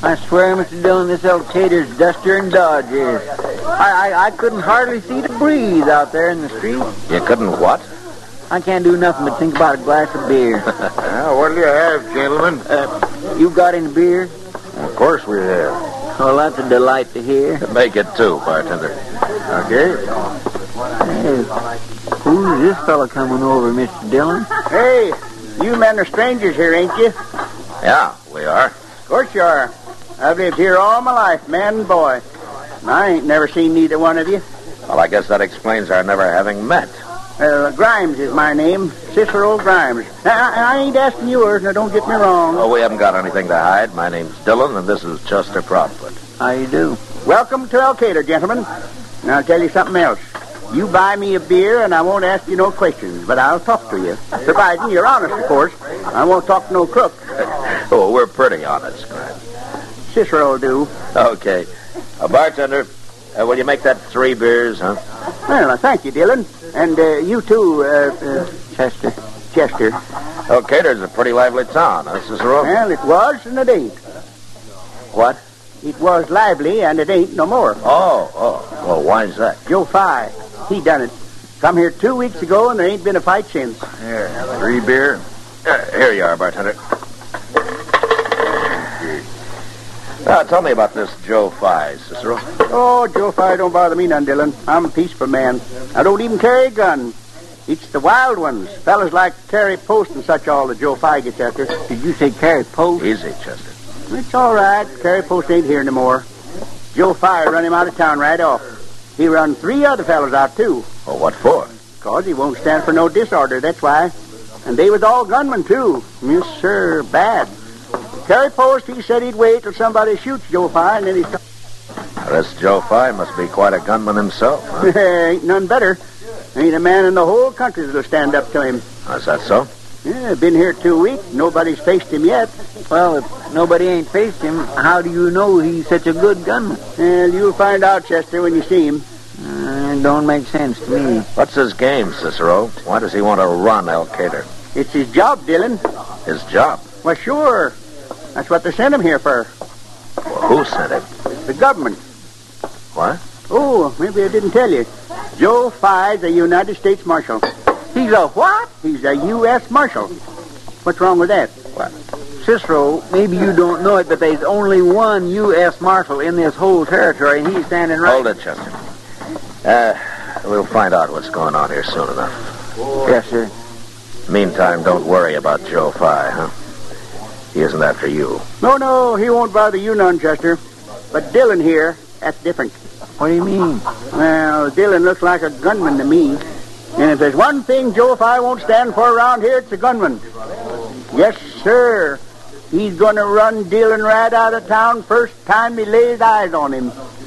I swear, Mr. Dillon, this Elkader's dustier and dodgier. I couldn't hardly see to breathe out there in the street. You couldn't what? I can't do nothing but think about a glass of beer. Well, what'll you have, gentlemen? You got any beer? Of course we have. Well, that's a delight to hear. Make it 2, bartender. Okay. Hey, who's this fella coming over, Mr. Dillon? Hey, you men are strangers here, ain't you? Yeah, we are. Of course you are. I've lived here all my life, man and boy. And I ain't never seen neither one of you. Well, I guess that explains our never having met. Grimes is my name, Cicero Grimes. I ain't asking yours, now don't get me wrong. Oh, we haven't got anything to hide. My name's Dillon, and this is Chester Proudfoot. How you do? Welcome to Elkader, gentlemen. And I'll tell you something else. You buy me a beer, and I won't ask you no questions, but I'll talk to you. Providing you're honest, of course. I won't talk to no crook. Oh, we're pretty honest, Grimes. Cicero will do. Okay. Bartender, will you make that 3 beers, huh? Well, thank you, Dillon. And you too, Chester. Chester. Elkader's a pretty lively town, huh, Cicero? Well, it was and it ain't. What? It was lively and it ain't no more. Oh. Well, why's that? Joe Fye, he done it. Come here 2 weeks ago and there ain't been a fight since. Here, 3 beer. Here you are, bartender. Tell me about this Joe Fye, Cicero. Oh, Joe Fye don't bother me none, Dillon. I'm a peaceful man. I don't even carry a gun. It's the wild ones. Fellas like Carrie Post and such all that Joe Fye gets after. Did you say Carrie Post? Easy, Chester. It's all right. Carrie Post ain't here no more. Joe Fye run him out of town right off. He run 3 other fellas out, too. Well, what for? 'Cause he won't stand for no disorder, that's why. And they was all gunmen, too. Yes, sir, bad. Carrie Post, he said he'd wait till somebody shoots Joe Fye, and then he'd... This Joe Fye must be quite a gunman himself, huh? Ain't none better. Ain't a man in the whole country that'll stand up to him. Is that so? Yeah, been here 2 weeks. Nobody's faced him yet. Well, if nobody ain't faced him, how do you know he's such a good gunman? Well, you'll find out, Chester, when you see him. It don't make sense to me. What's his game, Cicero? Why does he want to run Elkader? It's his job, Dillon. His job? Well, sure. That's what they sent him here for. Well, who sent him? The government. What? Oh, maybe I didn't tell you. Joe Fye's a United States Marshal. He's a what? He's a U.S. Marshal. What's wrong with that? What? Cicero, maybe you don't know it, but there's only one U.S. Marshal in this whole territory, and he's standing right... Hold it, Chester. We'll find out what's going on here soon enough. Yes, sir. Meantime, don't worry about Joe Fye, huh? He isn't after you. No, he won't bother you none, Chester. But Dillon here, that's different. What do you mean? Well, Dillon looks like a gunman to me. And if there's one thing Joe Fye won't stand for around here, it's a gunman. Yes, sir. He's going to run Dillon right out of town first time he lays eyes on him.